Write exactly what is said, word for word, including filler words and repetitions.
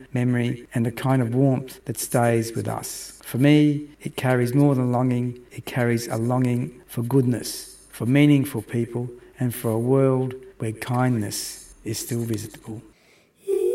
memory, and a kind of warmth that stays with us. For me, it carries more than longing. It carries a longing for goodness, for meaningful people, and for a world where kindness is still visitable.